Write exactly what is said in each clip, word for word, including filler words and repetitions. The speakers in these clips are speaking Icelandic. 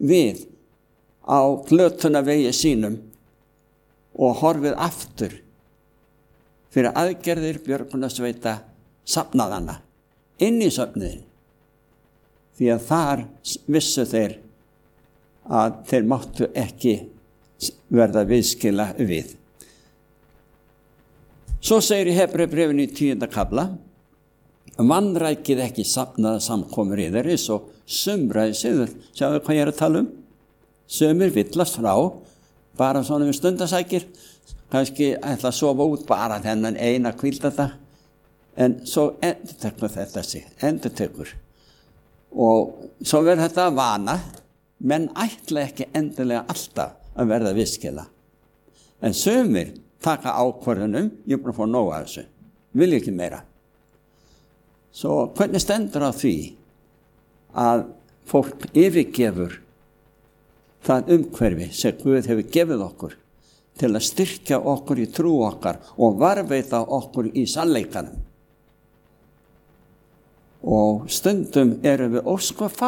við á glötunarvegi sínum og horfið aftur fyrir aðgerðir björgunarsveita safnaðanna inn í söfniðin, því að þar vissu þeir að þeir máttu ekki verða viðskila við. Svo segir í Hebreubréfinu í tíunda kafla: vanrækið ekki safnaða samkomur yðar eins og sumraði siður. Sjáðu hvað ég er að tala um? Sumir villast frá, bara svona við stundasækir, kannski ætla að sofa út bara þennan eina hvíldardag, en svo endurtekur þetta sig, endurtekur. Og svo verður þetta að vana, menn ætla ekki endilega alltaf að verða viðskila. En sumir taka ákvörðunum, ég er bara að fá nóg af þessu, vil ekki meira. Svo hvernig stendur á því að fólk yfirgefur það umhverfi sem Guð hefur gefið okkur til að styrkja okkur í trú okkar og varðveita okkur í sannleikanum? Og stundum erum við ósko fá.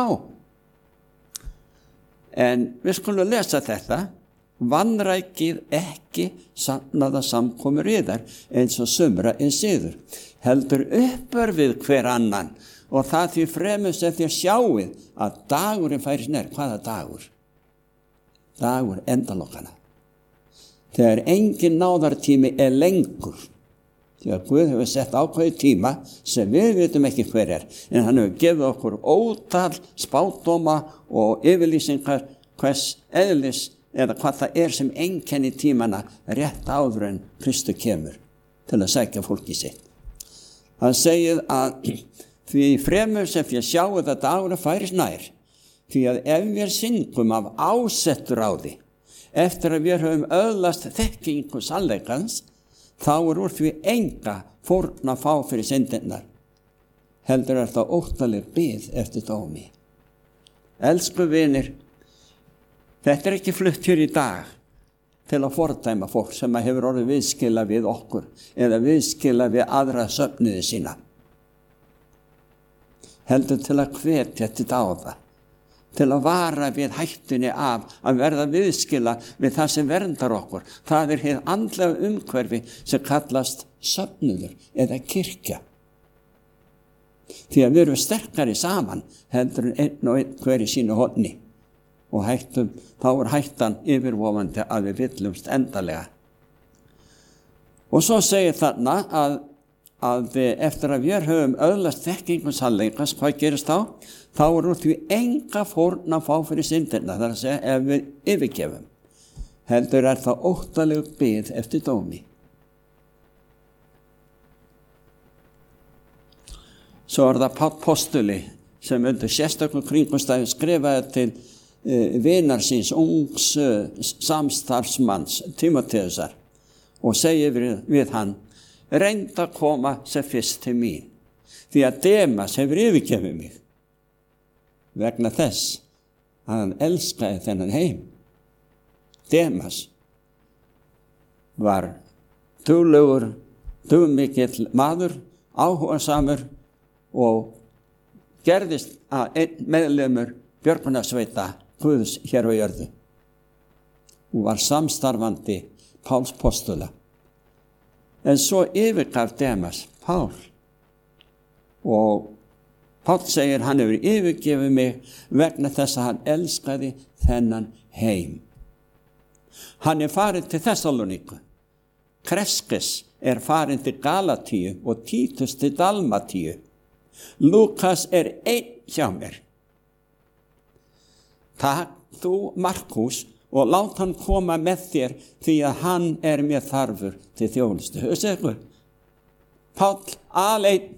En við skulum lesa þetta: vanrækið ekki safnaða samkomur yðar eins og sumra er siður, heldur uppör við hver annan, og það því fremur sem þér sjáið að dagurinn færis nær. Hvaða dagur? Dagur endalokkana. Þegar engin náðartími er lengur, því að Guð hefur sett ákveðið tíma sem við vitum ekki hver er, en hann hefur gefið okkur ótal spádóma og yfirlýsingar hvers eðlis eða hvað það er sem einkenni tímana rétt áður en Kristu kemur til að sækja fólki sitt. Hann segir að því fremur sem ég sjáu að dagurinn færis nær, því að ef við syngum af ásettur á því, eftir að við höfum öðlast þekkingu sannleikans, þá er úr því enga fórn að fá fyrir syndirnar, heldur er það óttaleg bið eftir dómi. Elsku vinir, þetta er ekki flutt hér í dag til að fordæma fólk sem hefur orðið viðskila við okkur eða viðskila við aðra söfniði sína. Heldur til að hvetja til dáða, til að vara við hættunni af að verða viðskila við það sem verndar okkur. Það er hið andlega umhverfi sem kallast söfnuður eða kirkja. Því að við erum sterkari saman heldur en einn og einn hver í sínu horni. Og hættum, þá er hættan yfirvofandi að við villumst endalega. Og svo segir þarna að, að eftir að við höfum öðlast þekkingu sannleikans, hvað gerist þá? Þá er úr því enga fórn að fá fyrir syndirna, það er að segja ef við yfirgefum. Heldur er það óttaleg bið eftir dómi. Svo er það Páll postuli sem undir sérstökum kringumstæðum skrifaði til vinar síns ungs samstarfsmanns Tímóteusar og segir við, við hann: reynd að koma sem fyrst til mín, því að Demas hefur yfirgefið mig vegna þess að hann elskaði þennan heim. Demas var duglegur, dugmikill maður, áhugasamur og gerðist að einn meðlimur björgunarsveita Guðs hér á jörðu. Hún var samstarfandi Páls postula. En svo yfirgaf Demas Pál. Og Pál segir hann hefur yfirgefið mig vegna þess að hann elskaði þennan heim. Hann er farin til Þessaloníku. Kreskes er farin til Galatíu og Títus til Dalmatíu. Lúkas er einn hjá mér. Takk þú Markús og lát hann koma með þér, því að hann er mér þarfur til þjónustu. Hörðu ykkur? Páll aleinn.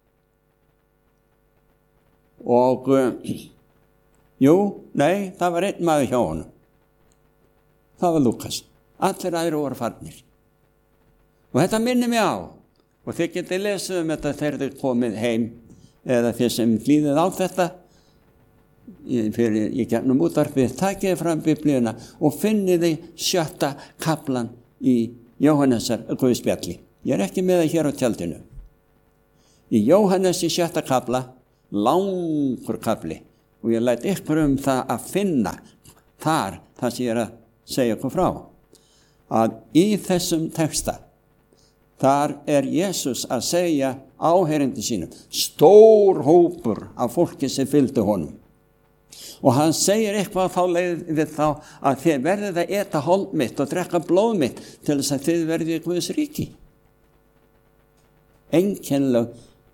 Og uh, jú, nei, það var einn maður hjá honum. Það var Lúkas. Allir aðrir voru farnir. Og þetta minnir mig á, og þið getið lesið um þetta þegar þið komið heim, eða þið sem hlýðið á þetta, fyrir ég gernum útvarpið, takið fram biblíuna og finnið þið sjötta kaplan í Jóhannesar guðspjalli. Ég er ekki með það hér á tjaldinu. Í Jóhannes í sjötta kapla, langur kapli, og ég læt ykkur um það að finna þar það sem ég er að segja ykkur frá, að í þessum texta þar er Jesus að segja áheyrendum sínum, stór hópur af fólki sem fylgdu honum, og hann segir eitthvað þá leið við þá að þið verðið að eta hold mitt og drekka blóð mitt til þess að þið verðið í Guðs ríki. Einkennileg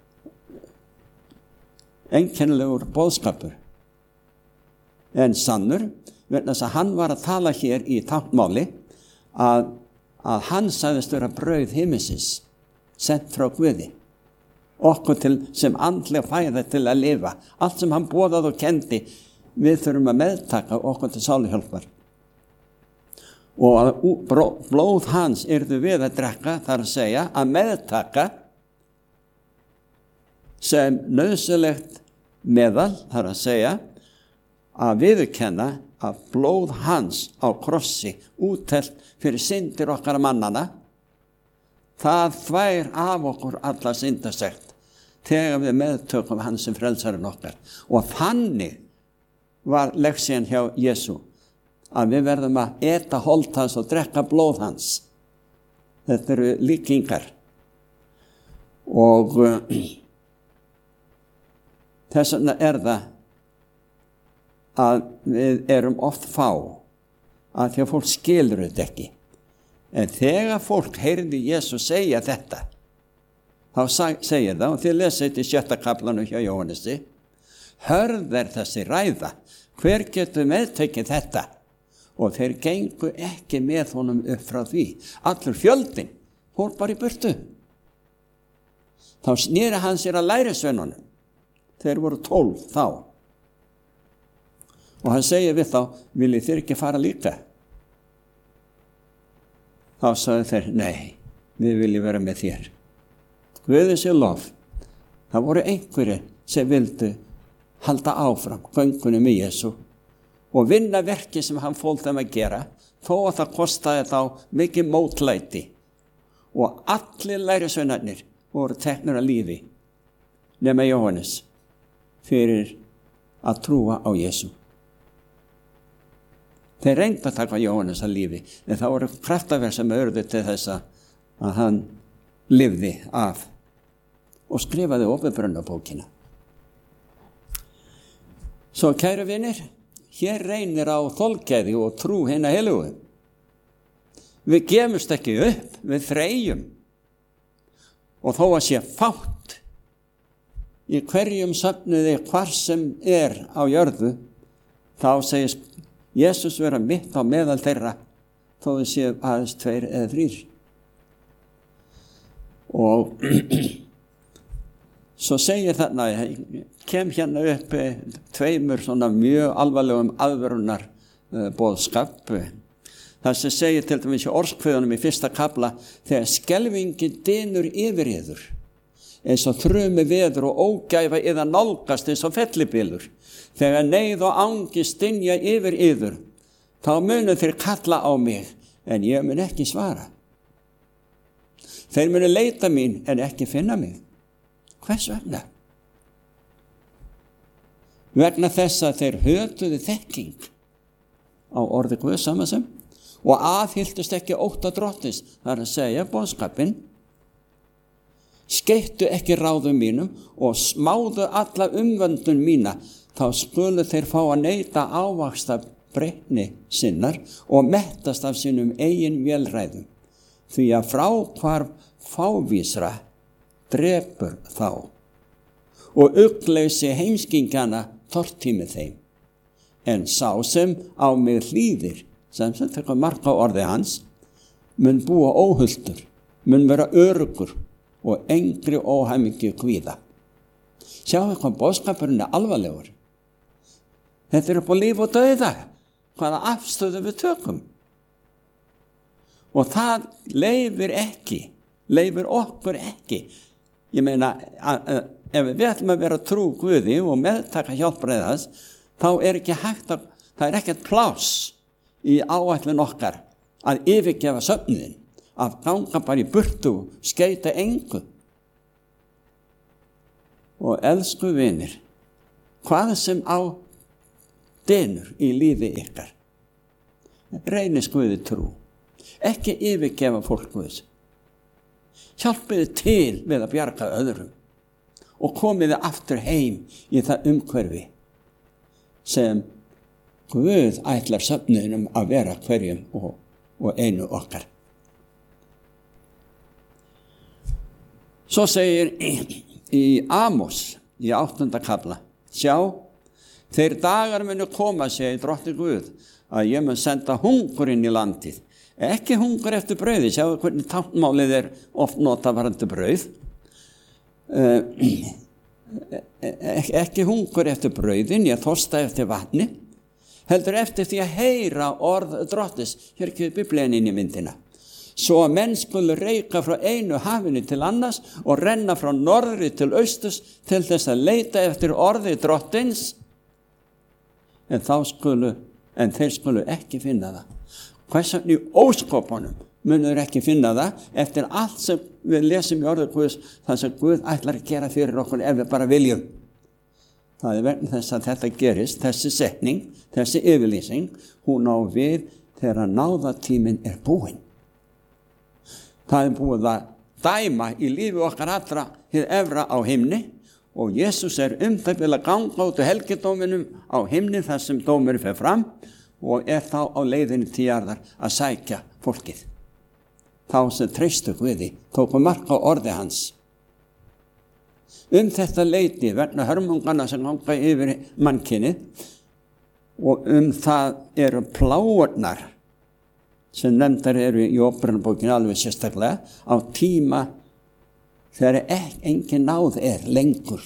einkennilegur boðskapur, en sannur, vegna þess að hann var að tala hér í táknmáli að, að hann sagðist vera brauð himinsins, sent frá Guði, okkur til sem andleg fæða til að lifa. Allt sem hann boðaði og kendi, við þurfum að meðtaka okkur til sáluhjálpar. Og að blóð hans yrðu við að drekka, þar að segja að meðtaka sem nauðsynlegt meðal, þar að segja að viðurkenna að blóð hans á krossi úttelt fyrir syndir okkar mannana, það þvær af okkur alla syndasekt þegar við meðtökum hans sem frelsarinn okkar. Og þannig var leksían hjá Jesú, að við verðum að eta hold hans og drekka blóð hans. Þetta eru líkingar. Og þess vegna er það að við erum oft fá að því að fólk skilur þetta ekki. En þegar fólk heyrði Jesús segja þetta, þá segir það, og þið lesið þetta í sjötta kaflanum hjá Jóhannesi, hörð er þessi ræða, hver getur meðtekið þetta? Og þeir gengu ekki með honum upp frá því. Allur fjöldinn fór bara í burtu. Þá sneri hann sér að lærisveinunum. Þeir voru tólf þá. Og hann segir við þá, viljið þér ekki fara líka? Þá sagði þeir, nei, við viljum vera með þér. Guði sé lof. Það voru einhverjir sem vildu halda áfram göngunum í Jesú og vinna verki sem hann fól þeim að gera, þó að það kostaði þá mikið mótlæti. Og allir lærisveinarnir voru teknir að lífi, nema Jóhannes, fyrir að trúa á Jesú. Þeir reyndu að taka Jóhannes að lífi, en það voru kraftaverk sem urðu til þess að hann lifði af og skrifaði Åpenbarunarbókina. Svo kæru vinir, hér reynir á þolgæði og trú hinna heilugu. Við gefumst ekki upp, við þreyjum. Og þó að sé fátt í hverjum söfnuði hvar sem er á jörðu, þá segist Jesús vera mitt á meðal þeirra, þó við séum aðeins tveir eða þrír. Og svo segir þarna, kem hérna upp tveimur svona mjög alvarlegum aðvörunar uh, boðskap. Það sem segir til dæmis í orðskviðunum í fyrsta kafla, þegar skelfingin dynur yfir yður, eins og þrumi veður og ógæfa yða nálgast eins og fellibylur. Þegar neyð og angist stynja yfir yður, þá munu þeir kalla á mig, en ég mun ekki svara. Þeir munu leita mín, en ekki finna mig. Hvers vegna? Vegna þess að þeir hötuðu þekking á orði Guðs samansem og aðhylltust ekki ótta drottins, það er að segja boðskapinn, skeittu ekki ráðum mínum og smáðu alla umvöndun mína, þá skulu þeir fá að neyta ávaxta breytni sinnar og mettast af sínum eigin vélræðum, því að fráhvarf fávísra drepur þá og ugleysi heimskingana tortími þeim. En sá sem á mig hlýðir, sem sem tekur marka orði hans, mun búa óhulltur, mun vera öruggur og engri óhæmingi kvíða. Sjáu hvað boðskapurinn er alvarlegur. Þetta er upp á líf og dauða, hvaða afstöðu við tökum. Og það leifir ekki, leifir okkur ekki. Ég meina, að, að, ef við ætlum að vera trú Guði og meðtaka hjálpræðas, þá er ekki hægt að, það er ekkert pláss í áætlun okkar að yfirgefa söfnuðin, að ganga bara í burtu, skeita engu. Og elsku vinir, hvað sem á dynur í lífi ykkar. Reynist Guði trú. Ekki yfirgefa fólk Guðs. Hjálpiði til við að bjarga öðrum og komiði aftur heim í það umhverfi sem Guð ætlar söfnuðinum að vera hverjum og, og einu okkar. Svo segir í, í Amos í áttunda kafla, sjá, þeir dagar munu koma, segir Drottinn Guð, að ég mun senda hungur inn í landið. Ekki hungur eftir brauði, sjáu hvernig táknmálið er oft notað varðandi brauð. Uh, ekki hungur eftir brauðin, ég þorsta eftir vatni, heldur eftir því að heyra orð Drottins. Hér kemur Biblían inn í myndina. Svo að menn skulu reika frá einu hafinu til annars og renna frá norðri til austurs til þess að leita eftir orði Drottins. En þá skulu, en þeir skulu ekki finna það. Hvers vegna í óskopunum munur ekki finna það eftir allt sem við lesum í orðið Guðs, það sem Guð ætlar að gera fyrir okkur ef við bara viljum. Það er vegna þess að þetta gerist, þessi setning, þessi yfirlýsing, hún á við þegar náðatíminn er búinn. Það er búið að dæma í lífi okkar allra hið efra á himni og Jesús er um það vil að ganga út helgidóminum á himni þar sem dómur fer fram og er þá á leiðinni til jarðar að sækja fólkið. Þá sem treystu Guði, tóku mark á orði hans. Um þetta leiti vegna hörmungana sem ganga yfir mannkynið og um það eru pláurnar sem nefndar eru í Óperubókinni alveg sérstaklega á tíma þegar engin náð er lengur.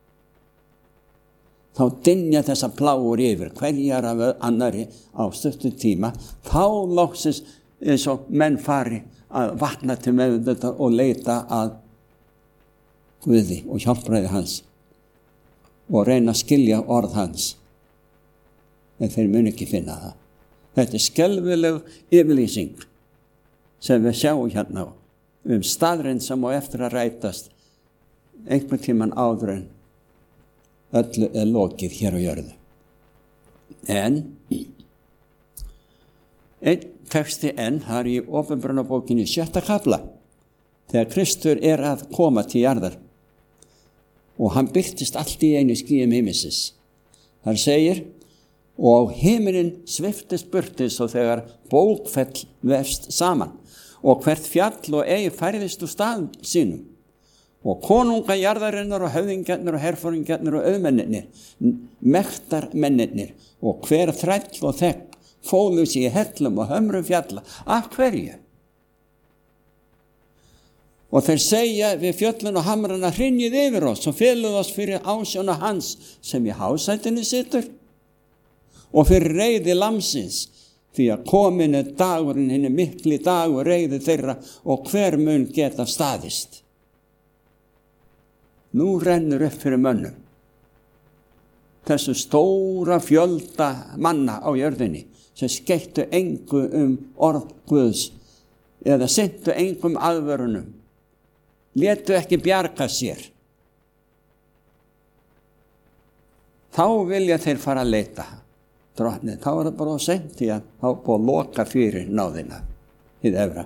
Þá dynja þessa pláur yfir hverjar af annari á stuttum tíma, þá loksins eins og menn fari að vakna til meðvitundar og leita að Guði og hjálpræði hans og reyna að skilja orð hans. En þeir mun ekki finna það. Þetta er skelfileg yfirlýsing sem við sjáum hérna um staðreind sem á eftir að rætast einhvern tímann áður en öllu er lokið hér á jörðu. En einn texti enn, það er í Åpenbarunarbókinni sjötta kafla, þegar Kristur er að koma til jarðar og hann birtist allt í einu skýjum himinsins. Þar segir, og himinin sviftist burtis og þegar bókfell vefst saman og hvert fjall og eigi færðist úr stað sínum og konunga jarðarinnar og höfðingjarnir og herforingjarnir og auðmennirnir, mektarmennirnir og hver þræll og þegn fólu sig í hellum og hömrum fjalla. Af hverju? Og þeir segja við fjöllun og hamrana, hrynjið yfir oss og féluð oss fyrir ásjóna hans sem í hásætinu situr og fyrir reiði lamsins, því að komin er dagurinn hinn er mikli dag og reiði þeirra og hver mun geta staðist. Nú rennur upp fyrir mönnum þessu stóra fjölda manna á jörðinni sem skeittu engu um orð Guðs eða sinntu engum aðvörunum, létu ekki bjarga sér. Þá vilja þeir fara að leita Drottni, þá er það bara á seint í að þá búið að loka fyrir náðina hið efra.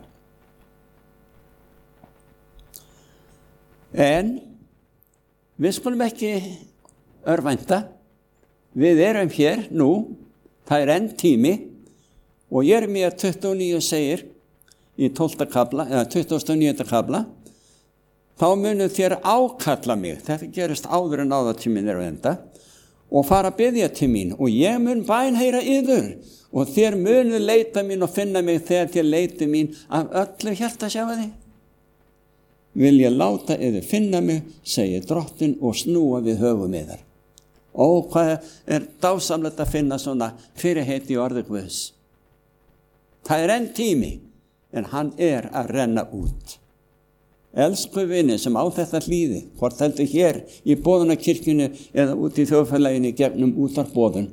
En við skulum ekki örvænta. Við erum hér nú, það er enn tími og Jeremía tuttugu og níu segir í tólfta kafla, eða tuttugasta og níunda kafla, þá munu þér ákalla mig, þetta gerist áður en náðatíminn er á enda, og fara að biðja til mín og ég mun bænheyra yður og þér munu leita mín og finna mig þegar þér leiti mín af öllu hjarta, sjáðu. Vil ég láta yður finna mig, segir Drottinn og snúa við höfum yðar. Ó, hvað er dásamlegt að finna svona fyrirheit í orði Guðs. Það er enn tími, en hann er að renna út. Elsku vini sem á þetta hlýði, hvort heldur hér í boðunarkirkjunni eða út í þjóðfélaginu gegnum útvarpsboðun.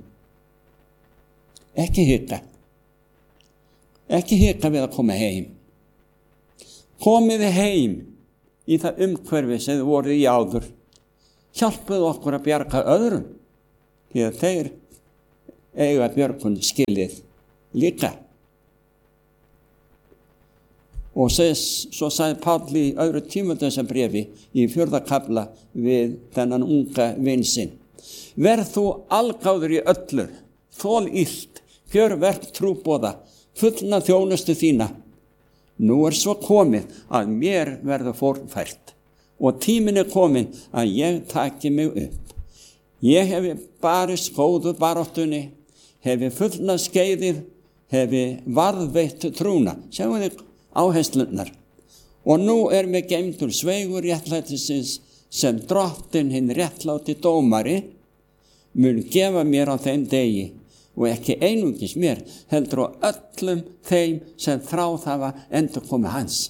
Ekki hika. Ekki hika við að koma heim. Komiði heim í það umhverfi sem þið voruð í áður. Hjálpuðu okkur að bjarga öðrum, því að þeir eiga björgun skilið líka. Og ses, svo sagði Páll í öðru Tímóteusarbréfi í fjórða kafla við þennan unga vin sinn. Verð þú algáður í öllu, þol illt, gjör verk trúboða, fullna þjónustu þína. Nú er svo komið að mér verður fórnfært og tíminn er komin að ég taki mig upp. Ég hefi barist góðu baráttunni, hefi fullna skeiðið, hefi varðveitt trúna. Sjáum þið áherslunar. Og nú er mér geymdur sveigur réttlætisins sem drottinn hinn réttláti dómari mun gefa mér á þeim degi. Og ekki einungis mér, heldur á öllum þeim sem þráð hafa endurkomu hans.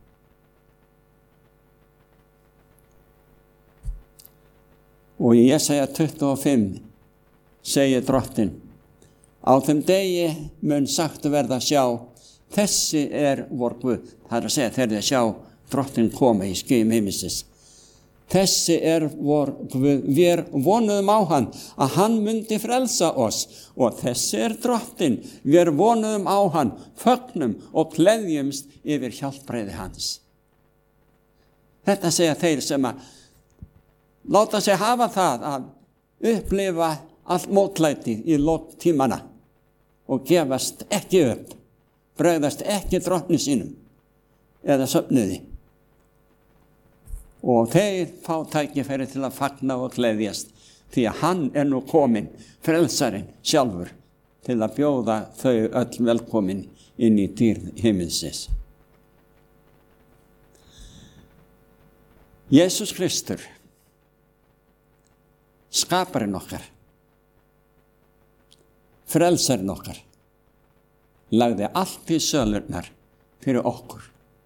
Og í Jesaja tuttugu og fimm segir drottinn, á þeim degi mun sagt verða sjá, þessi er vor Guð. Það er að segja þegar þið sjá drottinn koma í skýjum himinsins. Þessi er vor Guð, við vonuðum á hann, að hann myndi frelsa oss. Og þessi er drottinn, við vonuðum á hann, fögnum og gleðjumst yfir hjálpræði hans. Þetta segja þeir sem að láta sig hafa það að upplifa allt mótlætið í lok tímana og gefast ekki upp, bregðast ekki drottni sínum eða söfnuði. Og þeir fá tækifæri til að fagna og gleðjast því að hann er nú kominn, frelsarinn sjálfur, til að bjóða þau öll velkomin inn í dýrð himinsins. Jesús Kristur, skaparinn okkar, frelsarinn okkar, lagði allt í sölurnar fyrir okkur.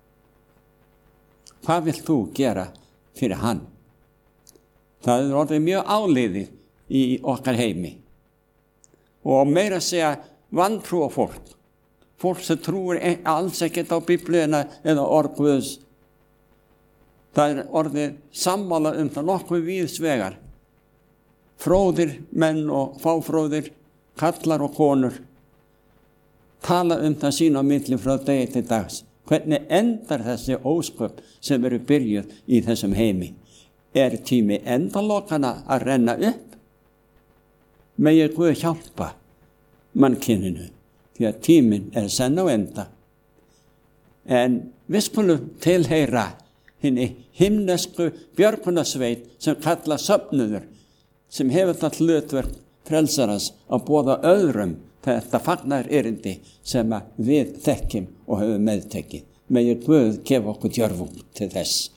Hvað vilt þú gera fyrir hann? Það er orðið mjög áliðið í okkar heimi. Og meira að segja vantrú á fólk. Fólk sem trúir alls ekkert á Biblíuna eða orð Guðs. Það er orðið sammála um það nokkuð víðsvegar. Fróðir menn og fáfróðir, kallar og konur, tala um það sín á milli frá degi til dags. Hvernig endar þessi ósköp sem eru byrjuð í þessum heimi? Er tími endalokana að renna upp? Megi Guð hjálpa mannkyninu, því að tíminn er senn á enda. En við skulum tilheyra hinni himnesku björgunarsveit sem kalla söfnuður, sem hefur það hlutverk frelsarans að boða öðrum þetta fagnar erindi sem við þekkjum og höfum meðtekið. Megi Guð gefa okkur djörfung til þess.